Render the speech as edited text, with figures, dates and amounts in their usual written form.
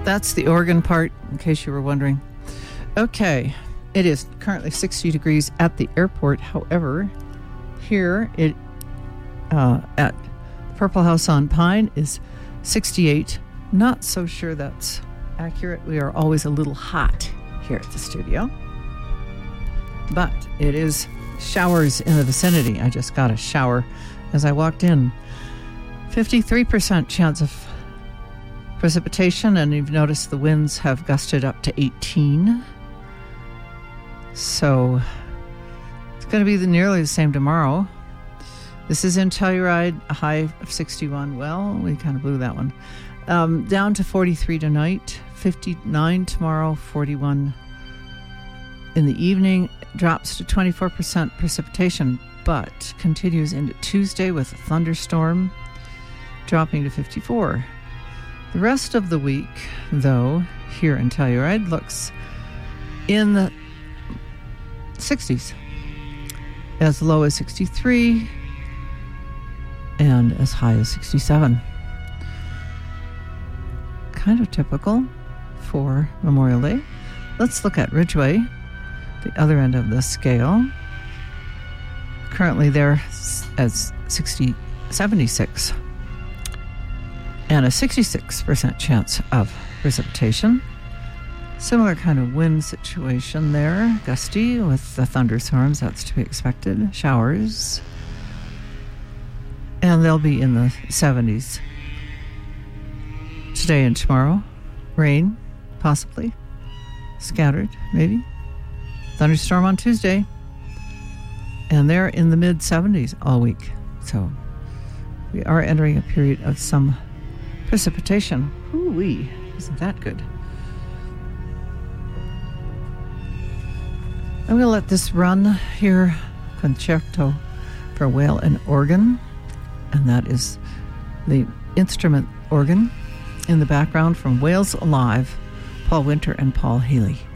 That's the Oregon part, in case you were wondering. Okay, it is currently 60 degrees at the airport. However, here at Purple House on Pine is 68. Not so sure that's accurate. We are always a little hot here at the studio. But it is showers in the vicinity. I just got a shower as I walked in. 53% chance of precipitation, and you've noticed the winds have gusted up to 18. So it's going to be nearly the same tomorrow. This is in Telluride, a high of 61. Well, we kind of blew that one. Down to 43 tonight, 59 tomorrow, 41 in the evening. Drops to 24% precipitation, but continues into Tuesday with a thunderstorm, dropping to 54. The rest of the week, though, here in Telluride, looks in the 60s, as low as 63 and as high as 67. Kind of typical for Memorial Day. Let's look at Ridgway, the other end of the scale. Currently there as 76 and a 66% chance of precipitation. Similar kind of wind situation there, gusty with the thunderstorms, that's to be expected, showers, and they'll be in the 70s today and tomorrow. Rain, possibly, scattered, maybe. Thunderstorm on Tuesday, and they're in the mid-70s all week. So we are entering a period of some precipitation. Ooh-wee, isn't that good? I'm going to let this run here, Concerto for Whale and Organ, and that is the instrument organ in the background from Whales Alive, Paul Winter and Paul Haley.